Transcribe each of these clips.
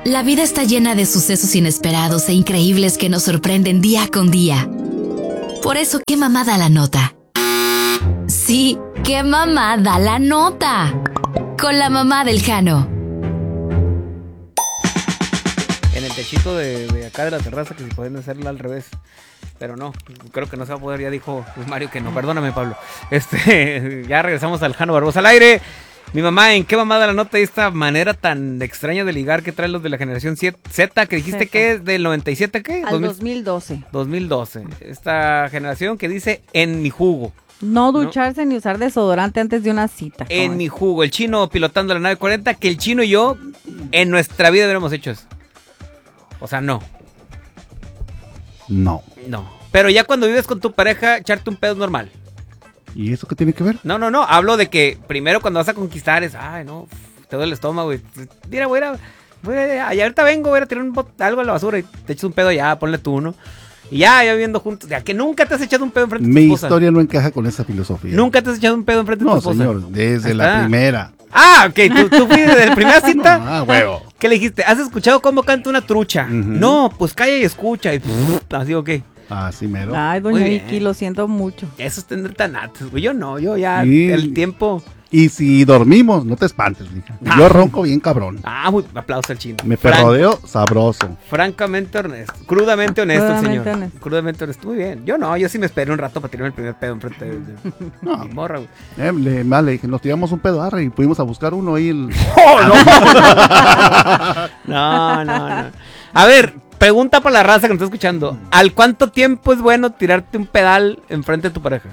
La vida está llena de sucesos inesperados e increíbles que nos sorprenden día con día. Por eso, ¿qué mamá da la nota? Sí, ¿qué mamá da la nota? Con la mamá del Jano. En el techito de acá de la terraza, que si pueden hacerla al revés. Pero no, creo que no se va a poder, ya dijo Mario que no. Perdóname, Pablo. Ya regresamos al Jano Barbosa al aire. Mi mamá, ¿en qué mamá da la nota? Esta manera tan extraña de ligar que traen los de la generación Z, que dijiste que es del 97, ¿qué? Al 2012. 2012. Esta generación que dice en mi jugo. No ducharse ni usar desodorante antes de una cita. En mi jugo. El chino pilotando la nave 40, que el chino y yo en nuestra vida hubiéramos hecho eso. O sea, no. No. Pero ya cuando vives con tu pareja, echarte un pedo es normal. ¿Y eso qué tiene que ver? No. Hablo de que primero cuando vas a conquistar es, ay, no, te duele el estómago, güey. Mira, ahorita vengo, voy a tirar algo a la basura y te echas un pedo ya, ponle tú, ¿no? Y ya viviendo juntos. Ya que nunca te has echado un pedo enfrente de tu esposa. Mi historia no encaja con esa filosofía. ¿Nunca te has echado un pedo enfrente de tu esposa? No, señor, desde la primera. Ah, ok, ¿tú fuiste desde la primera cita? Huevo. ¿Qué le dijiste? ¿Has escuchado cómo canta una trucha? No, pues calla y escucha. Y así, ok. Así mero. Ay, doña Vicky, lo siento mucho. Eso es tener tanates, güey. Yo ya, el tiempo. Y si dormimos, no te espantes, mija. Yo ronco bien cabrón. Muy aplauso al chino. Me perrodeo sabroso. Francamente honesto. Crudamente honesto el señor. Honesto. Crudamente honesto. Muy bien. Yo sí me espero un rato para tirarme el primer pedo enfrente de mi morra, güey. Le dije, nos tiramos un pedo arre y fuimos a buscar uno ahí. No. A ver, pregunta para la raza que nos está escuchando. ¿Al cuánto tiempo es bueno tirarte un pedal enfrente de tu pareja?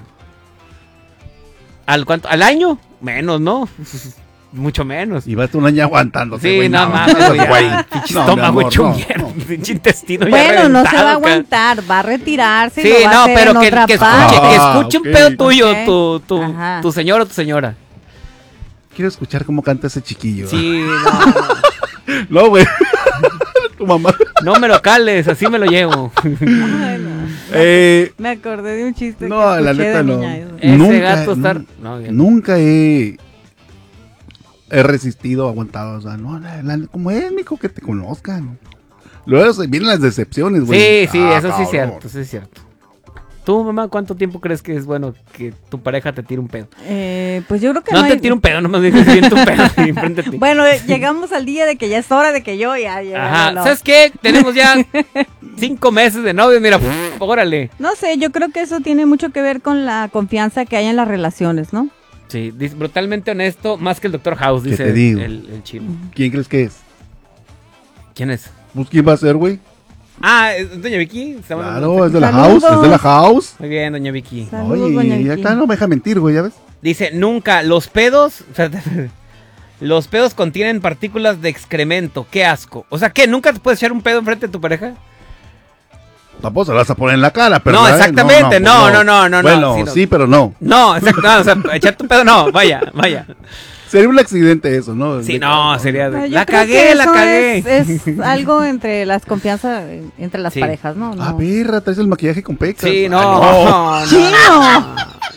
¿Al cuánto? ¿Al año? Menos, ¿no? Mucho menos. Y vas un año aguantándose. Sí, güey, nada más, güey. Pinche estómago hecho mierda. Pinche intestino ya bueno, no se va a reventado, aguantar, va a retirarse. Sí, y lo va a hacer pero en otra que parte. escuche un pedo tuyo, Ajá. tu señor o tu señora. Quiero escuchar cómo canta ese chiquillo. Sí, no, güey. Tu mamá. No me lo cales, así me lo llevo. Ay, no. Me acordé de un chiste. No, que la escuché neta de no. niña. Ese gato está... Nunca he resistido, aguantado. O sea, como es, mijo, que te conozcan. Luego vienen las decepciones, güey. Sí, eso sí es cierto, eso es cierto. ¿Tú, mamá, cuánto tiempo crees que es bueno que tu pareja te tire un pedo? Pues yo creo que no te tire un pedo, nomás dices siento un pedo enfrente de ti. Bueno, llegamos al día de que ya es hora de que yo ya... Ajá, no. ¿Sabes qué? Tenemos ya 5 meses de novio, mira, órale. No sé, yo creo que eso tiene mucho que ver con la confianza que hay en las relaciones, ¿no? Sí, brutalmente honesto, más que el Dr. House, dice te digo? El chino. ¿Quién crees que es? ¿Quién es? Pues, ¿quién va a ser, güey? ¿Es doña Vicky? Claro, es de la house, es de la house. Muy bien, doña Vicky. Saludos, Oye, doña y Vicky. acá no me deja mentir, güey, ¿ya ves? Dice, nunca, los pedos contienen partículas de excremento, qué asco. O sea, ¿qué? ¿Nunca te puedes echar un pedo enfrente de tu pareja? Tampoco se lo vas a poner en la cara, pero... No, exactamente, no. Bueno, sí, pero no. No, exacto, o sea, echarte un pedo, no, vaya. Sería un accidente eso, ¿no? Sí, no, sería de... Yo La creo cagué, que la eso cagué. Es algo entre las confianzas, entre las Sí. parejas, ¿no? Ah, perra, traes el maquillaje con pecas. Sí, Ay, no. ¡Chino!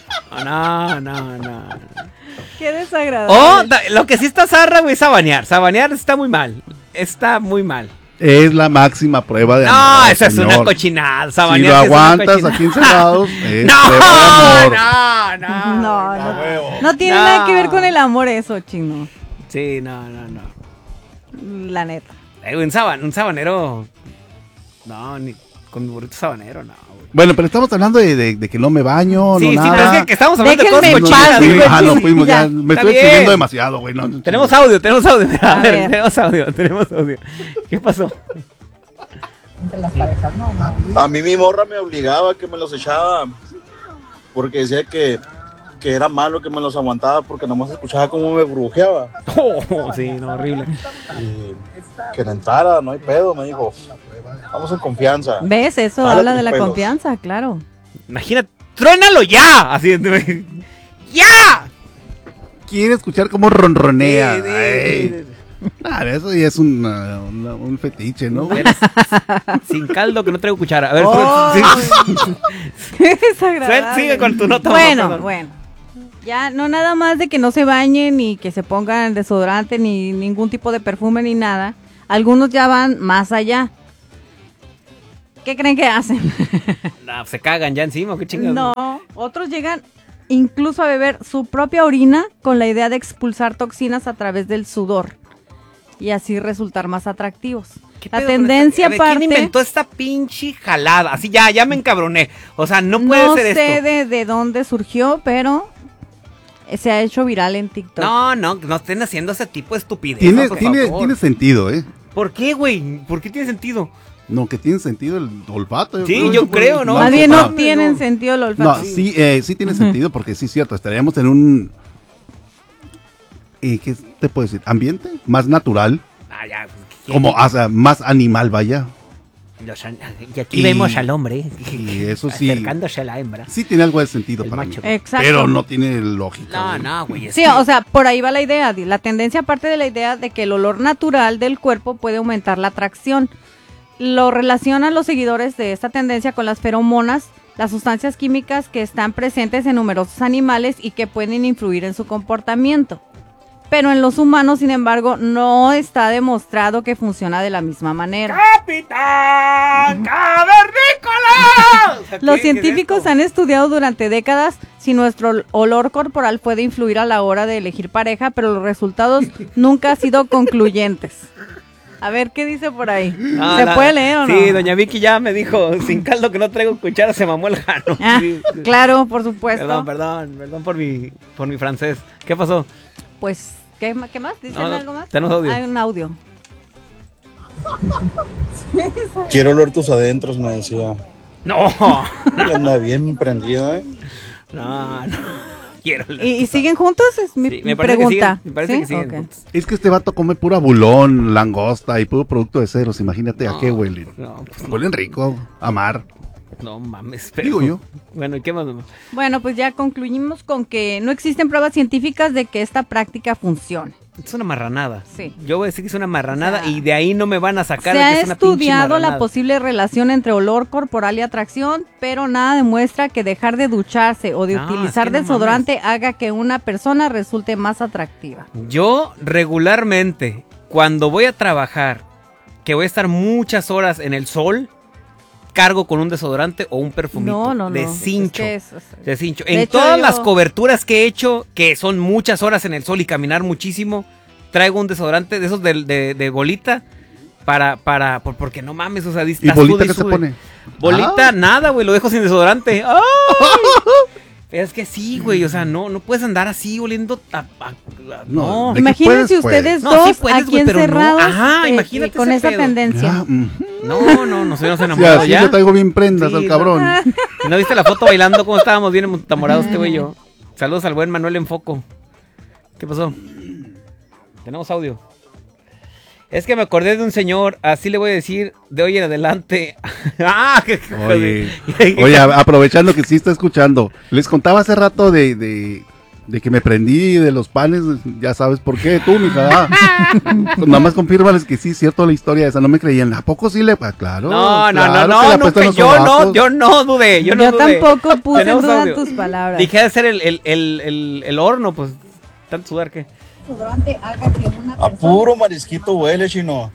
No. ¡Qué desagradable! Lo que sí está zarra, güey, es sabanear. Sabanear está muy mal. Está muy mal. Es la máxima prueba de amor. No, esa es señor. una cochinada. Si Sabanear lo sí es una aguantas cochinada. aquí encerrados, es prueba de amor. No tiene nada que ver con el amor eso, chino. Sí, no. La neta. Un sabanero. No, ni con mi burrito sabanero, no. Güey. Bueno, pero estamos hablando de que no me baño, Sí, no pero nada. es que estamos hablando de Déjenme cosas en cochinas, paz, güey. güey. No fuimos ya. Ya. Me Está estoy bien. exhibiendo demasiado, güey. No, Tenemos audio. Mira, A ver. tenemos audio. ¿Qué pasó? A mí mi morra me obligaba a que me los echaba porque decía que era malo que me los aguantaba porque nomás escuchaba cómo me brujeaba. Sí, no, horrible. Y que le entrara, no hay pedo, me dijo. Vamos en confianza. ¿Ves? Eso Jálate habla de los la pelos. confianza, claro. Imagínate, truénalo ya. Así, ¡ya! Quiere escuchar cómo ronronea. Sí. Ay. Nada, eso ya es un fetiche, ¿no? Sin caldo que no traigo cuchara. A ver, Qué desagradable. sigue con tu nota. Bueno. Ya, no nada más de que no se bañen ni que se pongan desodorante ni ningún tipo de perfume ni nada. Algunos ya van más allá. ¿Qué creen que hacen? No, se cagan ya encima, qué chingados. No, otros llegan incluso a beber su propia orina con la idea de expulsar toxinas a través del sudor y así resultar más atractivos. ¿Qué La pedo con tendencia esta- a ver, ¿quién parte... inventó esta pinche jalada? Así ya me encabroné. O sea, no puede No ser sé esto. de dónde surgió, pero se ha hecho viral en TikTok. No estén haciendo ese tipo de estupidez. Tiene, por tiene, favor. tiene sentido, ¿eh? ¿Por qué, güey? ¿Por qué tiene sentido? No, que tiene sentido el olfato. Sí, yo creo, ¿no? Más bien no mames, tienen no. sentido el No, olfato. sí tiene sentido porque sí es cierto, estaríamos en un... ¿qué te puedo decir? ¿Ambiente? Más natural, Ah, ya. como, o sea, más animal, vaya. Y aquí Y- vemos al hombre y eso sí. acercándose a la hembra. Sí tiene algo de sentido El para macho. mí. Exacto. Pero no tiene lógica. No, güey. es Sí, que- o sea, por ahí va la idea. La tendencia parte de la idea de que el olor natural del cuerpo puede aumentar la atracción. Lo relacionan los seguidores de esta tendencia con las feromonas, las sustancias químicas que están presentes en numerosos animales y que pueden influir en su comportamiento. Pero en los humanos, sin embargo, no está demostrado que funciona de la misma manera. ¡Capitán Cavernícola! O sea, Los ¿qué es científicos esto? han estudiado durante décadas si nuestro olor corporal puede influir a la hora de elegir pareja, pero los resultados nunca han sido concluyentes. A ver, ¿qué dice por ahí? No, ¿Se no. puede leer o no? Sí, doña Vicky ya me dijo, sin caldo que no traigo cuchara, se mamó el jano. Ah, Sí. claro, por supuesto. Perdón por mi francés. ¿Qué pasó? Pues, ¿qué más? ¿Dicen No, algo más? tenemos audio. Hay un audio. Quiero oler tus adentros, me decía. No, Anda bien prendida, ¿eh? no. Quiero. ¿Y siguen juntos? Es mi Sí, me parece pregunta. Que siguen, me parece ¿Sí? que siguen Ok. juntos. Es que este vato come pura bulón, langosta y puro producto de ceros. Imagínate a qué huelen. No, pues Huelen rico, a mar. no mames. Pero... Digo yo. Bueno, ¿y qué más? Bueno, pues ya concluimos con que no existen pruebas científicas de que esta práctica funcione. Es una marranada. Sí. Yo voy a decir que es una marranada O sea, y de ahí no me van a sacar Se de ha que es una pinche estudiado la marranada. posible relación entre olor corporal y atracción, pero nada demuestra que dejar de ducharse o de No, utilizar es que no desodorante haga que una persona resulte más atractiva. Yo regularmente, cuando voy a trabajar, que voy a estar muchas horas en el sol, cargo con un desodorante o un perfumito No. de cincho. Es que De cincho. De En hecho, todas yo- las coberturas que he hecho, que son muchas horas en el sol y caminar muchísimo, traigo un desodorante de esos de bolita porque no mames, o sea, ¿Y estás bolita sude y qué se sude. pone? Bolita, Ah. nada, güey, lo dejo sin desodorante. ¡Ay! Pero es que sí, güey, o sea, no puedes andar así oliendo no. ¿De qué Imagínense puedes, ustedes No, dos sí puedes, aquí güey, pero no. encerrados Ajá, imagínate con ese esa pedo. tendencia. Ya, No soy Sí, enamorado así ya. lo traigo bien prendas Sí, al no. cabrón. ¿No viste la foto bailando? ¿Cómo estábamos bien enamorados este güey y yo? Saludos al buen Manuel Enfoco. ¿Qué pasó? Tenemos audio. Es que me acordé de un señor, así le voy a decir, de hoy en adelante. ¡Ah! Oye, aprovechando que sí está escuchando, les contaba hace rato de que me prendí de los panes, ya sabes por qué, tú, mija. Pues nada más confírmales que sí es cierto la historia esa, no me creían. ¿A poco sí le? Claro. No, claro no, que le no, apestan que los yo sobacos. no dudé, yo no dudé. tampoco puse en Tenemos duda audio. tus palabras. Dije de hacer el horno, pues, tanto sudar que... A puro marisquito huele, chino.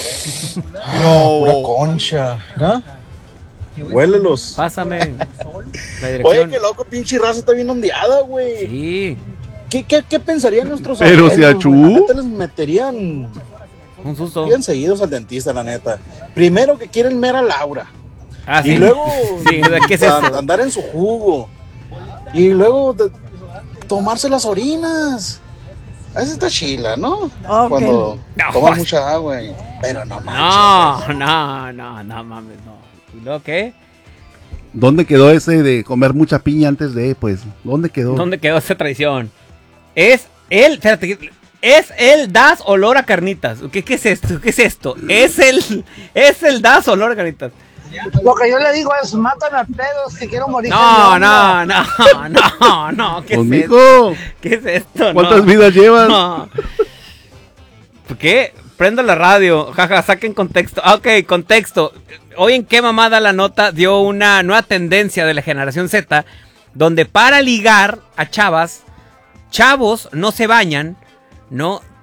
Pura concha. ¿Ah? Huélelos. Pásame la Oye, dirección. qué loco, pinche raza está bien ondeada, güey. Sí, ¿Qué pensarían nuestros Pero abuelos, si achú. güey? La neta les meterían un susto. bien seguidos al dentista, la neta. Primero que quieren mera Laura. Ah, Y sí. luego Sí, ¿qué es eso? andar en su jugo. Y luego tomarse las orinas. Esa está chila, ¿no? Ok. Cuando No. tomas mucha agua. Pero no manches. No, mames, no. ¿Y luego qué? ¿Dónde quedó ese de comer mucha piña antes de, pues? ¿Dónde quedó? ¿Dónde quedó esa tradición? Espérate, es el das olor a carnitas. ¿Qué es esto? ¿Qué es esto? Es el das olor a carnitas. Lo que yo le digo es, matan a pedos que quiero morir. No. ¿Qué Pues, es esto? mijo, ¿Qué es esto? ¿cuántas No. vidas llevas? No. ¿Qué? Prenda la radio. Jaja, saquen contexto. Ah, ok, contexto. Hoy en Qué Mamada la Nota dio una nueva tendencia de la generación Z, donde para ligar a chavos no se bañan, ¿no?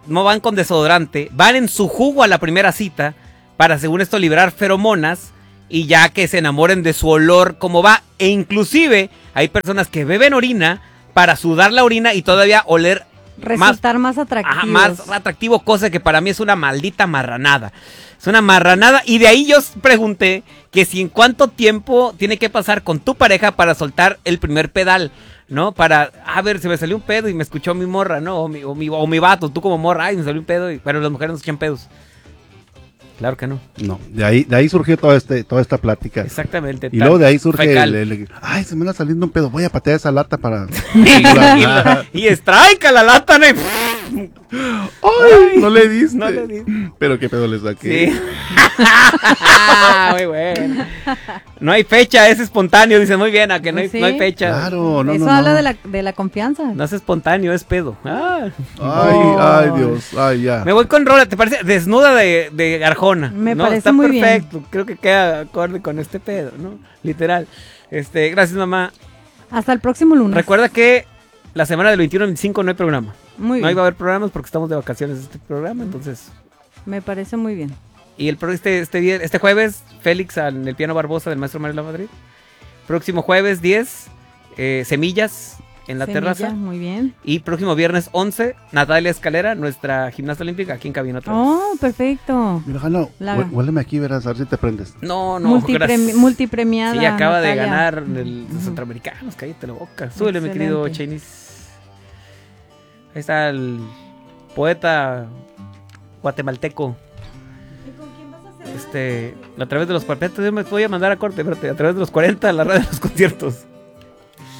no van con desodorante, van en su jugo a la primera cita para, según esto, liberar feromonas y ya que se enamoren de su olor como va. E inclusive hay personas que beben orina para sudar la orina y todavía oler Resultar más atractivos. Ajá, más atractivo, cosa que para mí es una maldita marranada. Es una marranada. Y de ahí yo pregunté que si en cuánto tiempo tiene que pasar con tu pareja para soltar el primer pedal, ¿no? Para, a ver, se me salió un pedo y me escuchó mi morra, ¿no? O mi vato, tú como morra, ay, me salió un pedo. Pero las mujeres no se echan pedos. Claro que no. No, de ahí surgió toda esta plática. Exactamente. Y luego de ahí surge ay, se me anda saliendo un pedo, voy a patear esa lata para... y estraica la lata, ¿no? Ay, no le diste. No le di. Pero qué pedo le saqué. Sí. Muy bueno. No hay fecha, es espontáneo. Dicen muy bien, a que no hay, Sí. no hay fecha. Claro, no, Eso no, habla no. de la confianza. No es espontáneo, es pedo. Ay, Dios, ay, ya. Me voy con rola, ¿te parece? Desnuda de Arjona. Me ¿no? parece Está muy bien. perfecto. Creo que queda acorde con este pedo, ¿no? Literal. Gracias, mamá. Hasta el próximo lunes. Recuerda que la semana del 21 al 25 no hay programa. Muy No bien. iba a haber programas porque estamos de vacaciones este programa, entonces. Me parece muy bien. Y este jueves, Félix en el piano Barbosa del maestro Mario La Madrid. Próximo jueves 10, Semillas en la Semilla, terraza. Muy bien. Y próximo viernes 11, Natalia Escalera, nuestra gimnasta olímpica, aquí en cabina otra vez. Oh, perfecto. Mira, Jano, La- huéleme aquí, verás, a ver si te prendes. No, gracias. Multipremiada. Sí, acaba de Natalia. ganar los centroamericanos, cállate la boca. Súbele, mi querido Excelente. Chainis. Ahí está el poeta guatemalteco. A través de los 40, yo me voy a mandar a corte, espérate, a través de los 40, la radio de los conciertos.